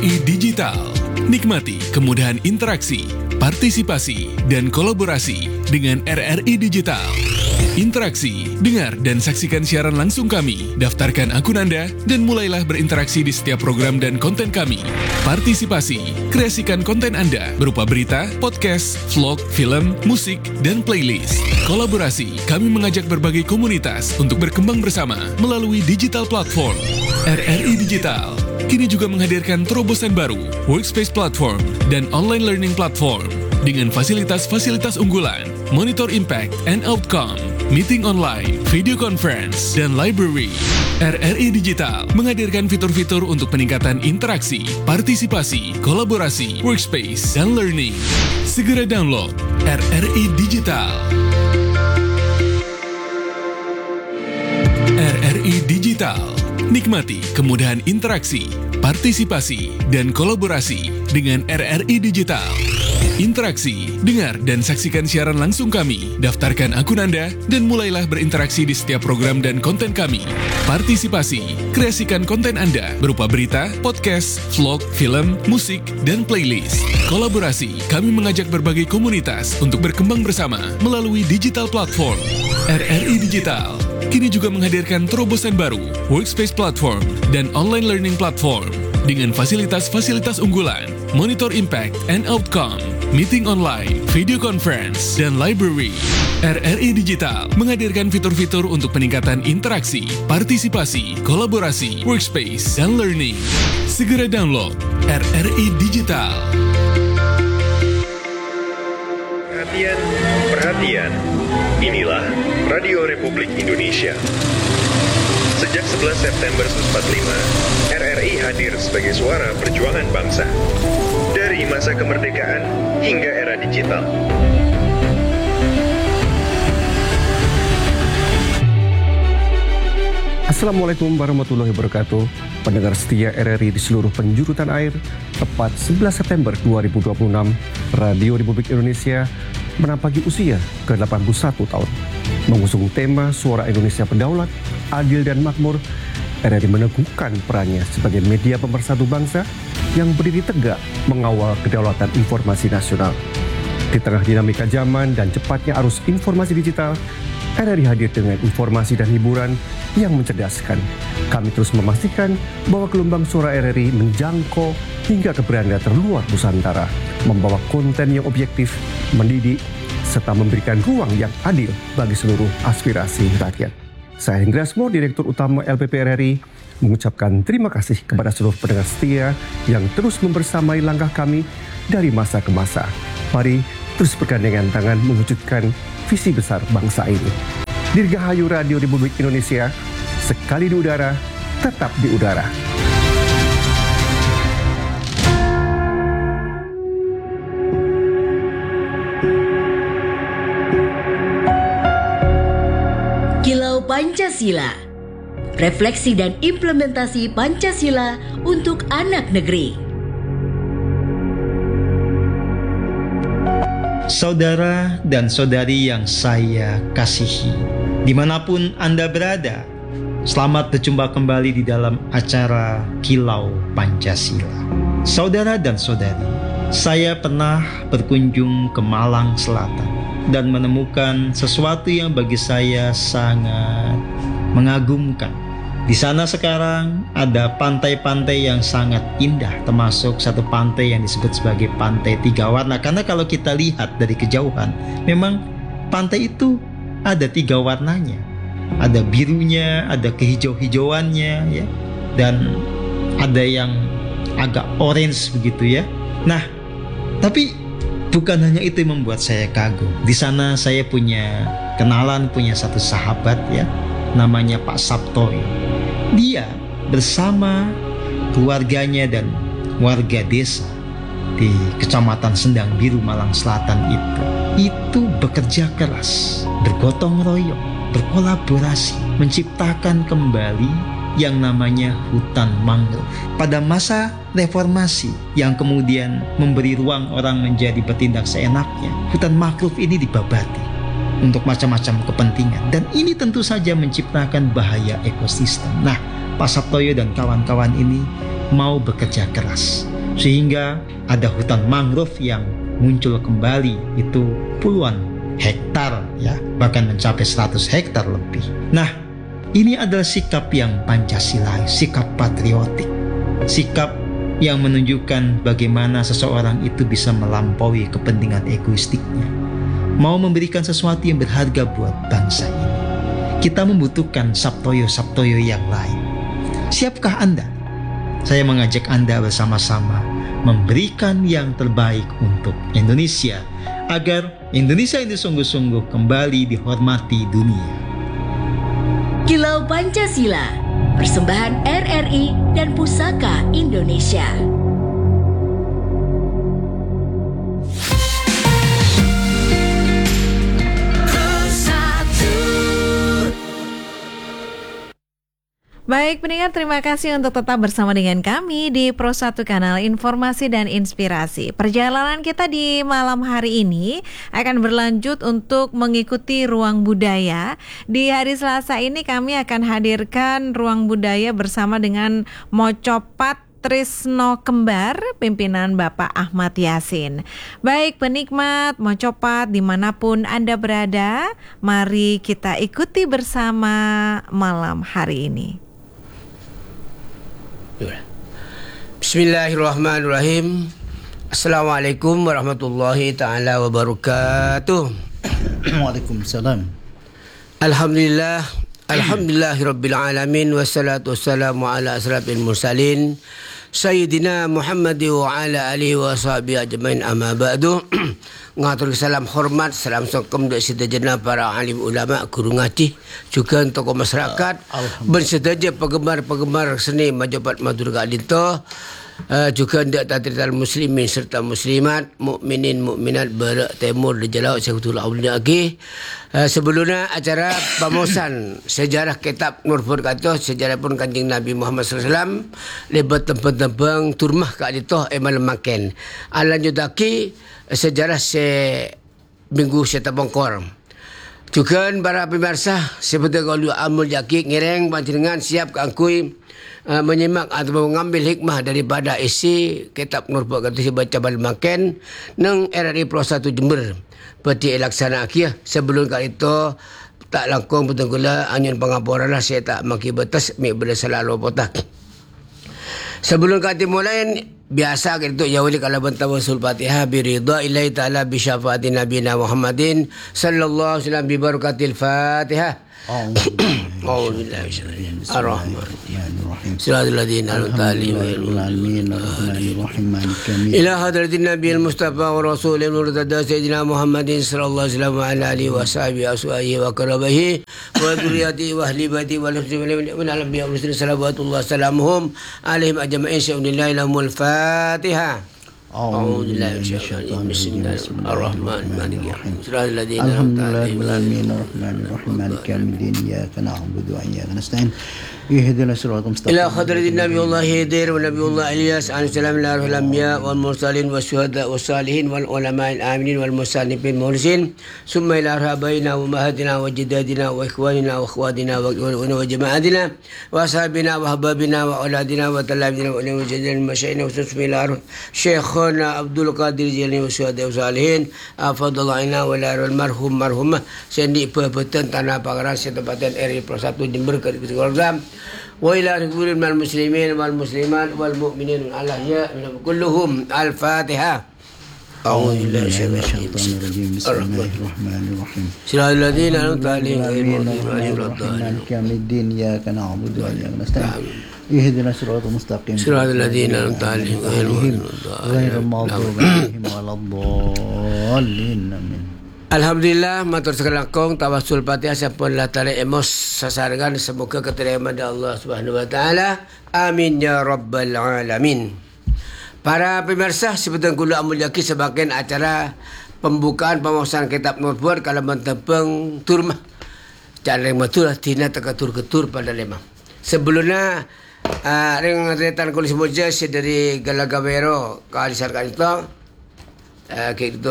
RRI Digital. Nikmati kemudahan interaksi, partisipasi, dan kolaborasi dengan RRI Digital. Interaksi, dengar dan saksikan siaran langsung kami, daftarkan akun Anda, dan mulailah berinteraksi di setiap program dan konten kami. Partisipasi, kreasikan konten Anda berupa berita, podcast, vlog, film, musik, dan playlist. Kolaborasi, kami mengajak berbagai komunitas untuk berkembang bersama melalui digital platform. RRI Digital kini juga menghadirkan terobosan baru, workspace platform, dan online learning platform dengan fasilitas-fasilitas unggulan, monitor impact and outcome, meeting online, video conference, dan library. RRI Digital menghadirkan fitur-fitur untuk peningkatan interaksi, partisipasi, kolaborasi, workspace, dan learning. Segera download RRI Digital. RRI Digital. Nikmati kemudahan interaksi, partisipasi, dan kolaborasi dengan RRI Digital. Interaksi, dengar dan saksikan siaran langsung kami, daftarkan akun Anda, dan mulailah berinteraksi di setiap program dan konten kami. Partisipasi, kreasikan konten Anda berupa berita, podcast, vlog, film, musik, dan playlist. Kolaborasi, kami mengajak berbagai komunitas untuk berkembang bersama melalui digital platform. RRI Digital kini juga menghadirkan terobosan baru, workspace platform, dan online learning platform dengan fasilitas-fasilitas unggulan, monitor impact and outcome, meeting online, video conference, dan library. RRI Digital menghadirkan fitur-fitur untuk peningkatan interaksi, partisipasi, kolaborasi, workspace, dan learning. Segera download RRI Digital. Perhatian, perhatian. Inilah Radio Republik Indonesia. Sejak 11 September 1945, RRI hadir sebagai suara perjuangan bangsa. Dari masa kemerdekaan hingga era digital. Assalamualaikum warahmatullahi wabarakatuh. Pendengar setia RRI di seluruh penjuru tanah air, tepat 11 September 2026, Radio Republik Indonesia menampaki usia ke-81 tahun. Mengusung tema Suara Indonesia Berdaulat, Adil dan Makmur, RRI meneguhkan perannya sebagai media pemersatu bangsa yang berdiri tegak mengawal kedaulatan informasi nasional. Di tengah dinamika zaman dan cepatnya arus informasi digital, RRI hadir dengan informasi dan hiburan yang mencerdaskan. Kami terus memastikan bahwa gelombang suara RRI menjangkau hingga ke beranda terluar Nusantara, membawa konten yang objektif, mendidik, serta memberikan ruang yang adil bagi seluruh aspirasi rakyat. Saya Hendra Asmo, Direktur Utama LPP RRI, mengucapkan terima kasih kepada seluruh pendengar setia yang terus membersamai langkah kami dari masa ke masa. Mari terus bergandengan tangan mewujudkan visi besar bangsa ini. Dirgahayu Radio Republik Indonesia, sekali di udara, tetap di udara. Kilau Pancasila. Refleksi dan implementasi Pancasila untuk anak negeri. Saudara dan saudari yang saya kasihi, dimanapun Anda berada, selamat berjumpa kembali di dalam acara Kilau Pancasila. Saudara dan saudari, saya pernah berkunjung ke Malang Selatan dan menemukan sesuatu yang bagi saya sangat mengagumkan. Di sana sekarang ada pantai-pantai yang sangat indah, termasuk satu pantai yang disebut sebagai Pantai Tiga Warna. Karena kalau kita lihat dari kejauhan, memang pantai itu ada tiga warnanya. Ada birunya, ada kehijau-hijauannya, ya, dan ada yang agak orange begitu ya. Nah, tapi bukan hanya itu yang membuat saya kagum. Di sana saya punya kenalan, punya satu sahabat ya, namanya Pak Sabtoyo. Dia bersama keluarganya dan warga desa di Kecamatan Sendang Biru, Malang Selatan itu bekerja keras, bergotong royong, berkolaborasi, menciptakan kembali yang namanya hutan mangrove. Pada masa reformasi yang kemudian memberi ruang orang menjadi bertindak seenaknya, hutan mangrove ini dibabati untuk macam-macam kepentingan, dan ini tentu saja menciptakan bahaya ekosistem. Nah, Pak Sabtoyo dan kawan-kawan ini mau bekerja keras Sehingga ada hutan mangrove yang muncul kembali, itu puluhan hektar ya, bahkan mencapai 100 hektar lebih. Nah, ini adalah sikap yang Pancasila, sikap patriotik, sikap yang menunjukkan bagaimana seseorang itu bisa melampaui kepentingan egoistiknya, mau memberikan sesuatu yang berharga buat bangsa ini. Kita membutuhkan sabtoyo-sabtoyo yang lain. Siapkah Anda? Saya mengajak Anda bersama-sama memberikan yang terbaik untuk Indonesia, agar Indonesia ini sungguh-sungguh kembali dihormati dunia. Kilau Pancasila, persembahan RRI dan Pusaka Indonesia. Baik pendengar, terima kasih untuk tetap bersama dengan kami di Pro 1 Kanal Informasi dan Inspirasi. Perjalanan kita di malam hari ini akan berlanjut untuk mengikuti Ruang Budaya. Di hari Selasa ini kami akan hadirkan Ruang Budaya bersama dengan Mocopat Trisno Kembar, pimpinan Bapak Ahmad Yasin. Baik penikmat Mocopat dimanapun Anda berada, mari kita ikuti bersama malam hari ini. Bismillahirrahmanirrahim. Assalamualaikum warahmatullahi ta'ala wabarakatuh. Waalaikumsalam. Alhamdulillah, alhamdulillahirabbil alamin, wassalatu wassalamu ala asrafil mursalin Sayyidina Muhammad wa ala alihi wa sahbihi ajmain, amma ba'du. Ngatur salam hormat, salam sokom untuk setajana para alim ulama, guru ngaji, juga tokoh masyarakat, bersedaja penggemar-penggemar seni Mocopat Madura Adinto, juga untuk tatrital muslimin serta muslimat, mukminin mukminat barat timur di Jalau Syekhutul Aulia Agi. Sebelumnya acara pamosan sejarah kitab Nur Furqatoh, sejarah pun Kanjeng Nabi Muhammad SAW, lebat tempeng-tempeng turmah Kak Adinto emal makin. Alanjutaki sejarah minggu setabongkor. Juga para pemirsa seperti kalau amul jaki ngereng panjenengan siap keangkui menyimak atau mengambil hikmah daripada isi kitab Nur Furqatoh baca bal makin nang RRI Pro 1 Jember. Peti laksana akhir sebelum kali itu tak langkung betul gula anyun pengaporan lah, saya tak maki batas mik benda selalu potak. Sebelum kali mulai biasa gitu ya wali kalau bantah wasul Fatihah biridha ilahi ta'ala bi syafaati nabiyina Muhammadin sallallahu alaihi wasallam bi barakatil Fatihah. Alhamdulillah. Ar-Rahman. Siratal ladzina an'amta alaihim ila hadratin nabiyil mustafa wa rasulil murtada sayyidina Muhammadin sallallahu alaihi wasallam wa ala alihi wa sahbihi ashabihi wa karabihi wa dzurriyyatihi wa ahli baiti wa muslimin min al-anbiya wal mursalin salawatullah salamuhum alaihim ajma'in sya'unillahi lahumul Fatihah. Alhamdulillah. Bismillahirrahmanirrahim. Alhamdulillahirrahmanirrahim. Maliki yaumiddin. Iyyaka na'budu wa iyyaka nasta'in. Ihdinas siratal mustaqim. Ila hadratin nabiyullah Hidir wa nabiyullah Ilyas alaihi salam ila ruhil anbiya wal mursalin wasyuhada wassalihin wal ulama'il aminin wal musannifin muhlisin. Summa ila rahabaina wa mahadina wa jiddadina wa ikhwanina wa akhwatina wa jama'atina wa ashabina wa hababina wa auladina wa talabina wa ulama'il masyayikhina wa susmila Syekhana Abdul Qadir Jilani wa syuhada wa salihin afadallahina wa larul marhumah sendi pebetan tanah pangaran setempatan RRI Pro 1 Jember ke program wa ila ribuil muslimin wal muslimat wal mu'minin Allah ya kulluhum al-Fatihah. A'udzubillahi minasyaitonir rajim. Bismillahirrahmanirrahim. Siratal ladzina an'amta alaihim ghairil maghdubi alaihim iyyaka na'budu wa iyyaka nasta'in. Ihdinas siratal mustaqim. Siratal ladzina an'amta alaihim ghairil maghdubi alaihim waladdallin. Amin. Alhamdulillah, matur sekalian tawasul Fatihah sampun latare emos sasarengan, semoga keterima dari Allah Subhanahu wa taala. Amin ya rabbal alamin. Para pemirsa, seperti kula amul yaki sebagian acara pembukaan pemasaran kitab Nur Furqatoh kalau mentempeng turmah. Jangan matur tina tekatur-ketur pada lemah. Sebelumnya dengan retan kulis moja dari Galagawero ke Alisarkan itu kayak gitu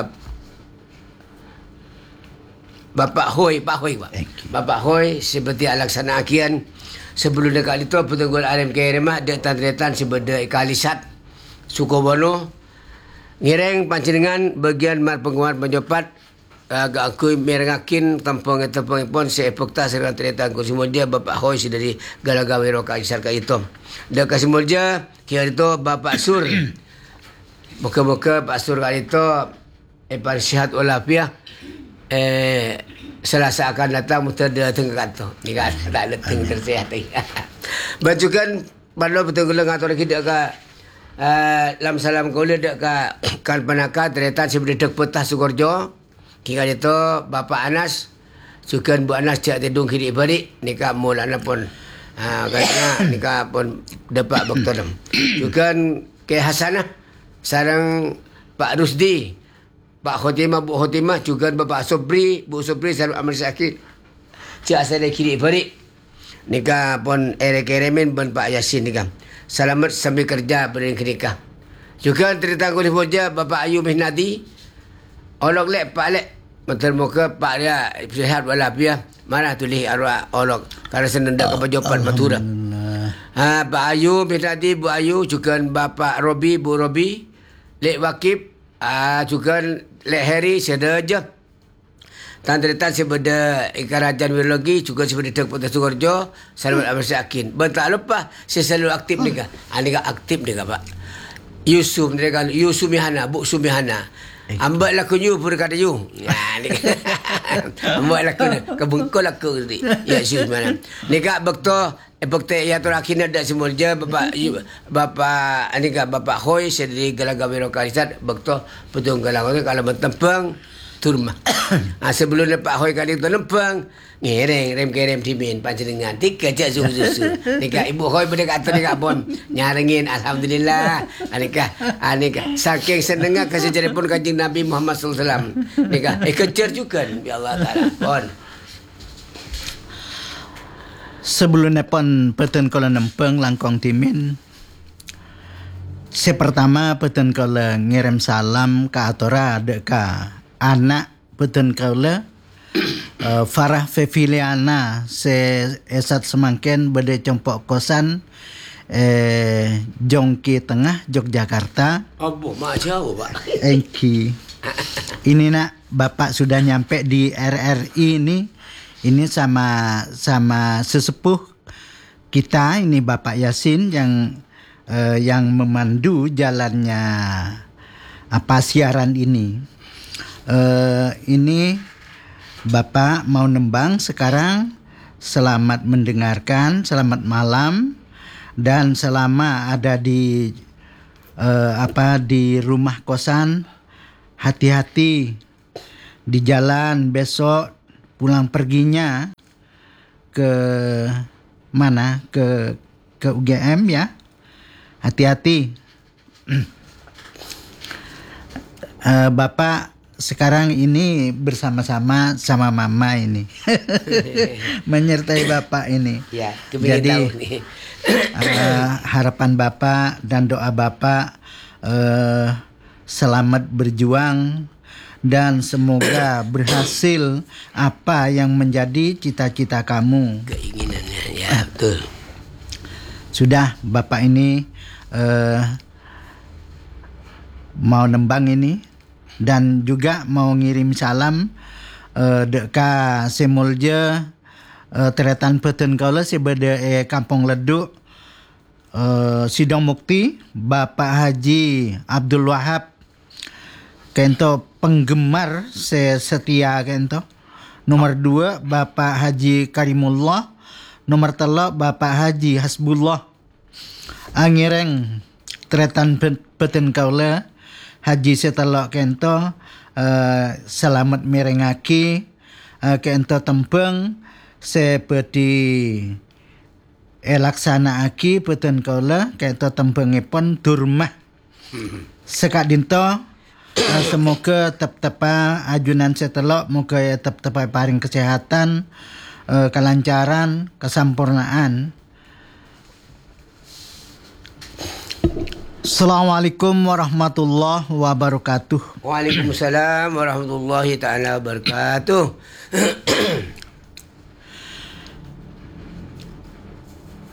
Bapak Hoy, Pak Hoy, Pak. Bapak Hoy seperti alaksana akian sebelum dekat itu petunggul alim keremah detan-detan sebeda ikalisat Sukobono ngireng panjenengan bagian mar penguat penjopat agak aku merengakin tampang pun seepokta serang terita kusimulja Bapak Hoi dari Galagawiro Kaisar ka itu. Da kasimulja kia itu Bapak Sur. Buka-buka Pak Sur kali itu parsihat walafiah Selasa akan datang muter dia tengah tu. Ni kan tak ada tengah tersihat. Bajukan pada betul gelang atau kita ka lam salam kau dak ka kan panaka tereta sebelum dek petah Sukorjo. Kira itu Bapak Anas sukan Bu Anas cak tidung kiri balik nikah mulana pun katanya nikah pun dapat bektor. Sukan ke Hasanah sarang Pak Rusdi, Pak Khotimah, Bu Khotimah, juga Bapak Sobri, Bu Sobri, Sarul Amal Syakir. Cak saya kiri balik. Nikah pun keremin pun Pak Yasin nikah. Selamat sambil kerja beri nikah. Juga cerita kulit boja Bapak Ayub Mihnadi. Olok lek Pak lek. Betul muka Pak dia sihat walafiah. Mana tulis arwah olok. Karena senenda ke pejopan Matura. Pak Ayub Mihnadi, Bu Ayub, juga Bapak Robi, Bu Robi. Lek Wakib, juga Lek Heri, sedaja. Tan-tan sebeda Ikarajan Biologi, juga sebeda Dek Putih Sukorjo, Selamat Amal Syakin. Bentak lupa, saya selalu aktif ni kan. Ini kan aktif ni kan Pak. Yusuf, ni kan Yusuf Mihana, Bu Sumihana. Ambat laku you pun kata you. Ambat laku ni, kebengkol laku ni. Ya Yusuf Mihana. Ni kan bekto, ya terakhir ada semulja Bapak ni kan Bapak Hoi, saya dari Galagawiro Kaisar, bekto petung Galagawiro kalau mentempang turma. Sebelum Pak Hoi kali tu lempang, ngereng rem timin panjenengan tiga cak susu. Nika Ibu Hoi pada kata nika pun nyarengin alhamdulillah. Nika saking senengnya kasih pun Kanjeng Nabi Muhammad sallallahu alaihi wasallam. Nika kejar juga ya Allah taala. Pon. Sebelumnya pun peten kalau nempeng langkong timin. Pertama peten kalau ngirim salam ke atora deka anak peten kaula Farah Feviliana se esat semangken bade compok kosan Jongki Tengah Yogyakarta. Abu mak jauh Pak. Engki. Ini nak Bapak sudah nyampe di RRI ini. Ini sama sesepuh kita ini Bapak Yasin yang memandu jalannya siaran ini. Ini Bapak mau nembang sekarang. Selamat mendengarkan, selamat malam, dan selama ada di rumah kosan, hati-hati di jalan besok pulang perginya ke mana, ke UGM ya, hati-hati. Bapak sekarang ini bersama-sama sama Mama ini menyertai Bapak ini. Ya, jadi harapan Bapak dan doa Bapak selamat berjuang dan semoga berhasil apa yang menjadi cita-cita kamu. Keinginannya ya betul. Sudah Bapak ini mau nembang ini. Dan juga mau ngirim salam deka semulja teretan peten kaula sebeda Kampung Leduk Sidang Mukti Bapak Haji Abdul Wahab kento penggemar setia kento. Nomor 2 Bapak Haji Karimullah. Nomor 3 Bapak Haji Hasbullah. Angireng teretan peten kaula Haji setelok kento selamat merengaki kento tempeng seperti laksanaaki peten kaula kento tempengipun durmah sekak dinto. Semoga tep-tepa ajunan setelok moga tep-tepa paring kesehatan, kelancaran, kesampurnaan. Assalamualaikum warahmatullahi wabarakatuh. Waalaikumsalam warahmatullahi taala wabarakatuh.